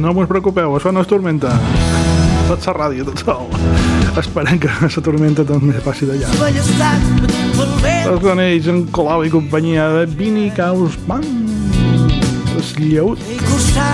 no us preocupeu, això no és tormenta. Tot la ràdio, tot sol. Esperem que la tormenta també passi d'allà. Els coneix en Colau i companyia de Vini Caus Band. El lleut.